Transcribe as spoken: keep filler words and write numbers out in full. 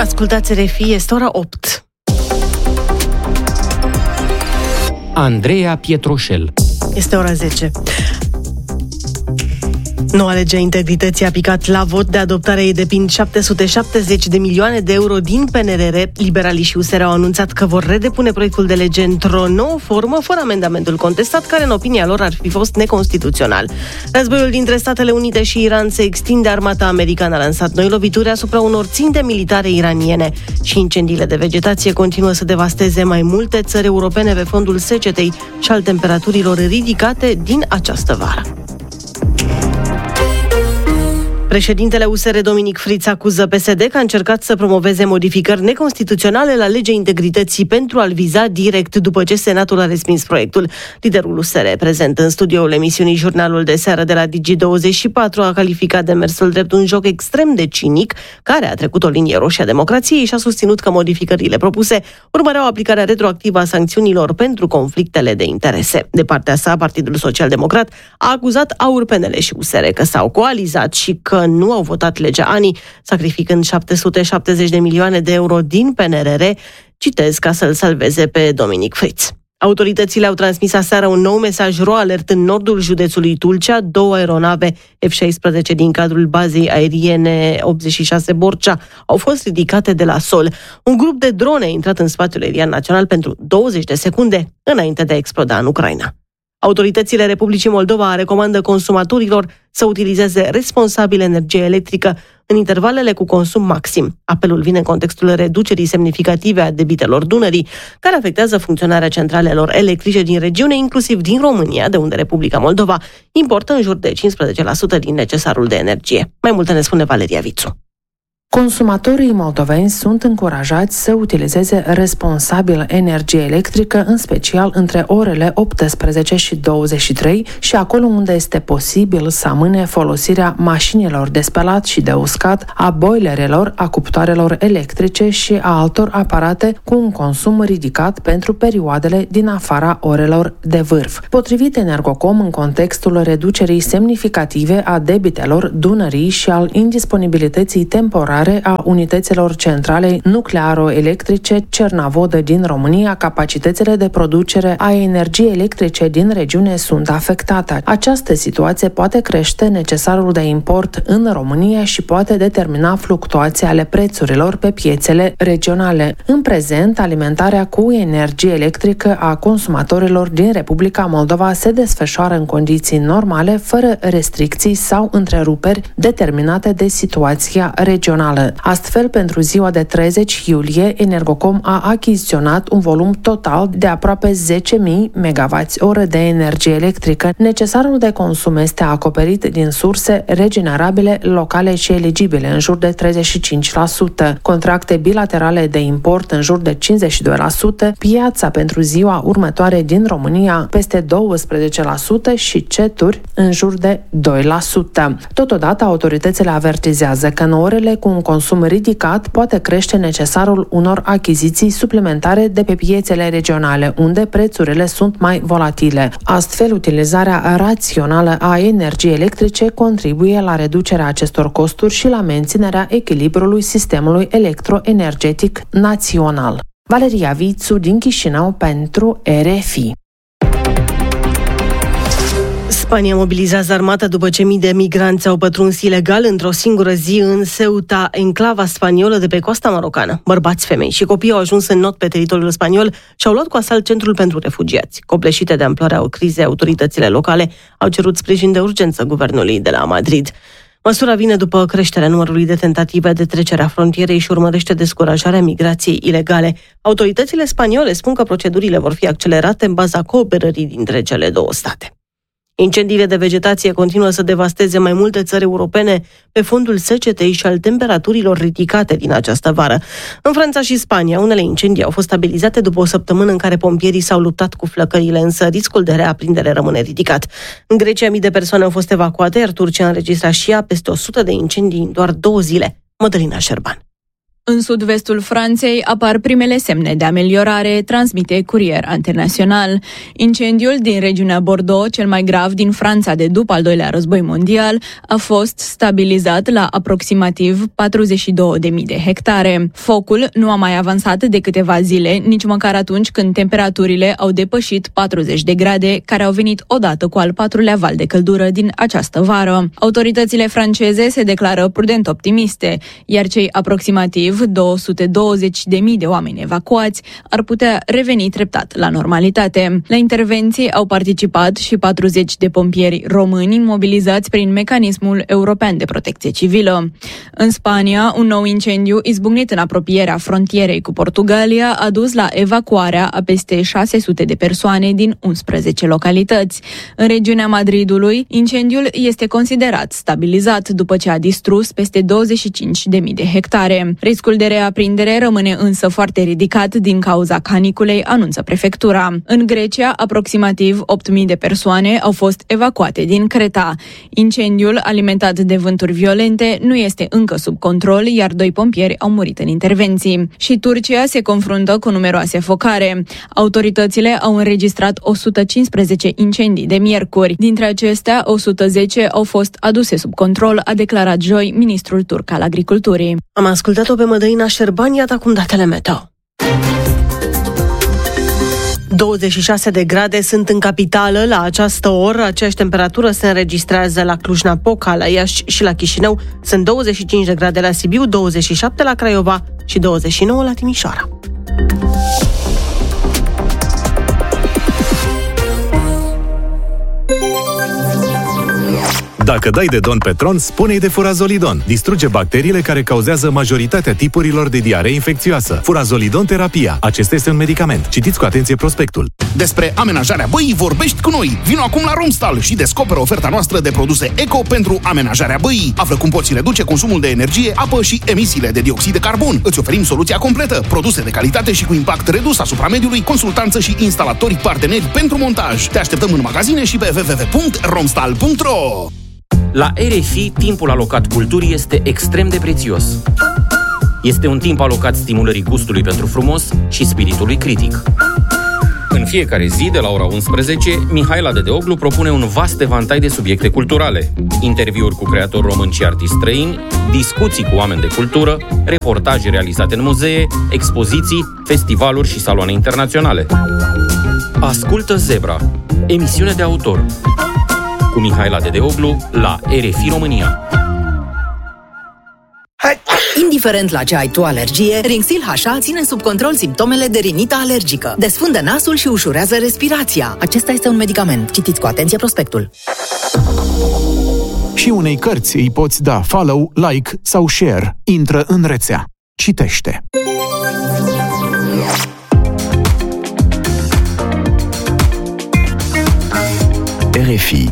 Ascultați R F I, este ora opt. Andreea Pietroșel. Este ora zece. Noua lege a integrității a picat la vot. De adoptarea ei depind șapte sute șaptezeci de milioane de euro din P N R R. Liberalii și U S R au anunțat că vor redepune proiectul de lege într-o nouă formă, fără amendamentul contestat, care în opinia lor ar fi fost neconstituțional. Războiul dintre Statele Unite și Iran se extinde. Armata americană a lansat noi lovituri asupra unor ținte militare iraniene și incendiile de vegetație continuă să devasteze mai multe țări europene pe fondul secetei și al temperaturilor ridicate din această vară. Președintele U S R Dominic Friț acuză P S D că a încercat să promoveze modificări neconstituționale la legea integrității pentru a-l viza direct după ce Senatul a respins proiectul. Liderul U S R, prezent în studioul emisiunii Jurnalul de Seară de la Digi douăzeci și patru, a calificat demersul drept un joc extrem de cinic, care a trecut o linie roșie a democrației și a susținut că modificările propuse urmăreau aplicarea retroactivă a sancțiunilor pentru conflictele de interese. De partea sa, Partidul Social Democrat a acuzat AUR, P N L și U S R că s-au coalizat și că nu au votat legea A N I, sacrificând șapte sute șaptezeci de milioane de euro din P N R R, citez, ca să-l salveze pe Dominic Friț. Autoritățile au transmis aseară un nou mesaj ro-alert în nordul județului Tulcea. Două aeronave F șaisprezece din cadrul bazei aeriene optzeci și șase Borcea au fost ridicate de la sol. Un grup de drone a intrat în spațiul aerian național pentru douăzeci de secunde înainte de a exploda în Ucraina. Autoritățile Republicii Moldova recomandă consumatorilor să utilizeze responsabil energie electrică în intervalele cu consum maxim. Apelul vine în contextul reducerii semnificative a debitelor Dunării, care afectează funcționarea centralelor electrice din regiune, inclusiv din România, de unde Republica Moldova importă în jur de cincisprezece la sută din necesarul de energie. Mai multe ne spune Valeria Vițu. Consumatorii moldoveni sunt încurajați să utilizeze responsabil energie electrică, în special între orele optsprezece și douăzeci și trei și acolo unde este posibil să amâne folosirea mașinilor de spălat și de uscat, a boilerelor, a cuptoarelor electrice și a altor aparate cu un consum ridicat pentru perioadele din afara orelor de vârf. Potrivit Energocom, în contextul reducerii semnificative a debitelor Dunării și al indisponibilității temporare a unităților centrale nuclearo-electrice Cernavodă din România, capacitățile de producere a energiei electrice din regiune sunt afectate. Această situație poate crește necesarul de import în România și poate determina fluctuații ale prețurilor pe piețele regionale. În prezent, alimentarea cu energie electrică a consumatorilor din Republica Moldova se desfășoară în condiții normale, fără restricții sau întreruperi determinate de situația regională. Astfel, pentru ziua de treizeci iulie, Energocom a achiziționat un volum total de aproape zece mii megawatt-ore de energie electrică. Necesarul de consum este acoperit din surse regenerabile, locale și eligibile, în jur de treizeci și cinci la sută, contracte bilaterale de import în jur de cincizeci și doi la sută, piața pentru ziua următoare din România peste douăsprezece la sută și ceturi în jur de doi la sută. Totodată, autoritățile avertizează că în orele cu un consum ridicat poate crește necesarul unor achiziții suplimentare de pe piețele regionale, unde prețurile sunt mai volatile. Astfel, utilizarea rațională a energiei electrice contribuie la reducerea acestor costuri și la menținerea echilibrului sistemului electroenergetic național. Valeria Vițu din Chișinău pentru R F I. Spania mobilizează armata după ce mii de migranți au pătruns ilegal într-o singură zi în Ceuta, enclava spaniolă de pe coasta marocană. Bărbați, femei și copii au ajuns în not pe teritoriul spaniol și au luat cu asalt centrul pentru refugiați. Copleșite de amploarea crizei, autoritățile locale au cerut sprijin de urgență guvernului de la Madrid. Măsura vine după creșterea numărului de tentative de trecere a frontierei și urmărește descurajarea migrației ilegale. Autoritățile spaniole spun că procedurile vor fi accelerate în baza cooperării dintre cele două state. Incendiile de vegetație continuă să devasteze mai multe țări europene pe fondul secetei și al temperaturilor ridicate din această vară. În Franța și Spania, unele incendii au fost stabilizate după o săptămână în care pompierii s-au luptat cu flăcările, însă riscul de reaprindere rămâne ridicat. În Grecia, mii de persoane au fost evacuate, iar Turcia a înregistrat și ea peste o sută de incendii în doar două zile. Mădălina Șerban. În sud-vestul Franței apar primele semne de ameliorare, transmite Curier International. Incendiul din regiunea Bordeaux, cel mai grav din Franța de după al doilea război mondial, a fost stabilizat la aproximativ patruzeci și două de mii de hectare. Focul nu a mai avansat de câteva zile, nici măcar atunci când temperaturile au depășit patruzeci de grade, care au venit odată cu al patrulea val de căldură din această vară. Autoritățile franceze se declară prudent optimiste, iar cei aproximativ două sute douăzeci de mii de oameni evacuați ar putea reveni treptat la normalitate. La intervenții au participat și patruzeci de pompieri români mobilizați prin mecanismul european de protecție civilă. În Spania, un nou incendiu izbucnit în apropierea frontierei cu Portugalia a dus la evacuarea a peste șase sute de persoane din unsprezece localități. În regiunea Madridului, incendiul este considerat stabilizat după ce a distrus peste douăzeci și cinci de mii de hectare. Riscul de reaprindere rămâne însă foarte ridicat din cauza caniculei, anunță prefectura. În Grecia, aproximativ opt mii de persoane au fost evacuate din Creta. Incendiul, alimentat de vânturi violente, nu este încă sub control, iar doi pompieri au murit în intervenții. Și Turcia se confruntă cu numeroase focare. Autoritățile au înregistrat o sută cincisprezece incendii de miercuri. Dintre acestea, o sută zece au fost aduse sub control, a declarat joi ministrul turc al agriculturii. Am ascultat-o pe Mădălina Șerban, iată acum datele meteo. douăzeci și șase de grade sunt în capitală la această oră, aceeași temperatură se înregistrează la Cluj-Napoca, la Iași și la Chișinău, sunt douăzeci și cinci de grade la Sibiu, douăzeci și șapte la Craiova și douăzeci și nouă la Timișoara. Dacă dai de Don Petron, spune-i de Furazolidon. Distruge bacteriile care cauzează majoritatea tipurilor de diaree infecțioasă. Furazolidon terapia. Acesta este un medicament. Citiți cu atenție prospectul. Despre amenajarea băii vorbești cu noi. Vino acum la Romstal și descoperă oferta noastră de produse eco pentru amenajarea băii. Află cum poți reduce consumul de energie, apă și emisiile de dioxid de carbon. Îți oferim soluția completă. Produse de calitate și cu impact redus asupra mediului, consultanță și instalatori parteneri pentru montaj. Te așteptăm în magazine și pe w w w punct romstal punct r o. La R F I, timpul alocat culturii este extrem de prețios. Este un timp alocat stimulării gustului pentru frumos și spiritului critic. În fiecare zi, de la ora unsprezece, Mihaela Dedeoglu propune un vast evantai de subiecte culturale. Interviuri cu creatori români și artiști străini, discuții cu oameni de cultură, reportaje realizate în muzee, expoziții, festivaluri și saloane internaționale. Ascultă Zebra, emisiune de autor, cu Mihaela Dedeoglu la R F I România. Indiferent la ce ai tu alergie, Rinxil H A ține sub control simptomele de rinită alergică. Desfundă nasul și ușurează respirația. Acesta este un medicament. Citiți cu atenție prospectul. Și unei cărți îi poți da follow, like sau share. Intră în rețea. Citește. R F I